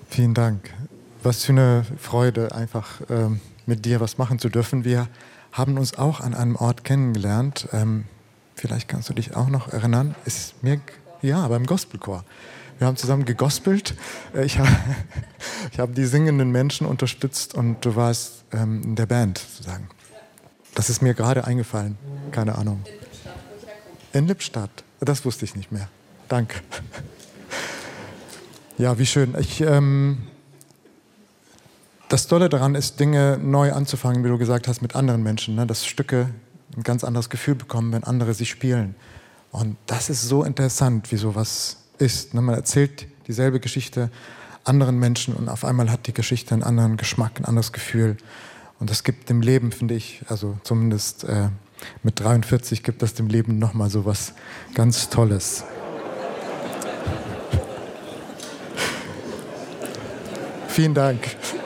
Vielen Dank. Was für eine Freude, einfach mit dir was machen zu dürfen. Wir haben uns auch an einem Ort kennengelernt. Vielleicht kannst du dich auch noch erinnern. Ja, beim Gospelchor. Wir haben zusammen gegospelt. Ich habe die singenden Menschen unterstützt und du warst in der Band sozusagen. Das ist mir gerade eingefallen. Keine Ahnung. In Lippstadt, wo ich herkomme. In Lippstadt. Das wusste ich nicht mehr. Danke. Ja, wie schön. Das Tolle daran ist, Dinge neu anzufangen, wie du gesagt hast, mit anderen Menschen. Ne? Dass Stücke ein ganz anderes Gefühl bekommen, wenn andere sie spielen. Und das ist so interessant, wie sowas ist. Ne? Man erzählt dieselbe Geschichte anderen Menschen und auf einmal hat die Geschichte einen anderen Geschmack, ein anderes Gefühl. Und das gibt dem Leben, finde ich, also zumindest mit 43 gibt das dem Leben nochmal so was ganz Tolles. Vielen Dank.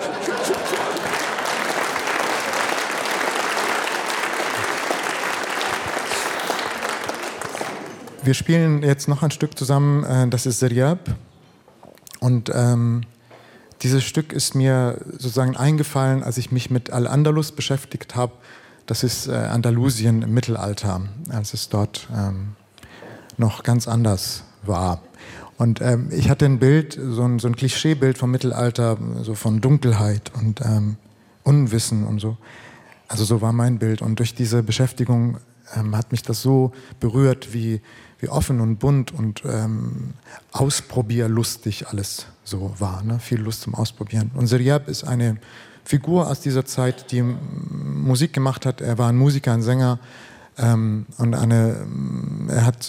Wir spielen jetzt noch ein Stück zusammen, das ist Seryab. Und dieses Stück ist mir sozusagen eingefallen, als ich mich mit Al-Andalus beschäftigt habe. Das ist Andalusien im Mittelalter, als es dort noch ganz anders war. Und ich hatte ein Bild, so ein Klischeebild vom Mittelalter, so von Dunkelheit und Unwissen und so. Also so war mein Bild. Und durch diese Beschäftigung hat mich das so berührt, wie offen und bunt und ausprobierlustig alles so war. Ne? Viel Lust zum Ausprobieren. Und Seryab ist eine Figur aus dieser Zeit, die Musik gemacht hat. Er war ein Musiker, ein Sänger und er hat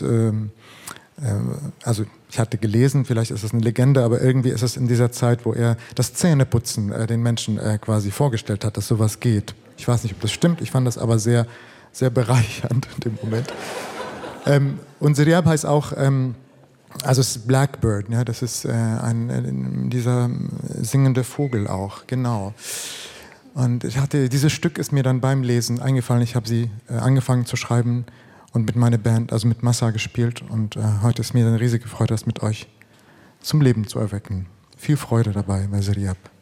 also ich hatte gelesen, vielleicht ist das eine Legende, aber irgendwie ist es in dieser Zeit, wo er das Zähneputzen den Menschen quasi vorgestellt hat, dass sowas geht. Ich weiß nicht, ob das stimmt, ich fand das aber sehr, sehr bereichernd in dem Moment. Und Seryab heißt auch, also es ist Blackbird, ja, das ist dieser singende Vogel auch, genau. Und dieses Stück ist mir dann beim Lesen eingefallen, ich habe sie angefangen zu schreiben und mit meiner Band, also mit Massa gespielt. Und heute ist mir eine riesige Freude, das mit euch zum Leben zu erwecken. Viel Freude dabei bei Seryab.